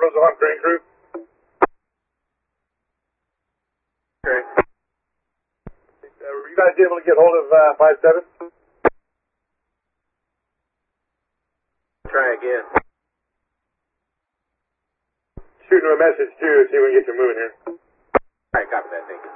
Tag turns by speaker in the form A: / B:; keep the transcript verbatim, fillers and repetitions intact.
A: Frozen Hawk Crane Crew.
B: Okay.
A: Uh, were you guys able to get hold of uh, five seven?
B: Try again.
A: Shooting him a message too, see if we can get you moving here.
B: Alright, copy that, thank you.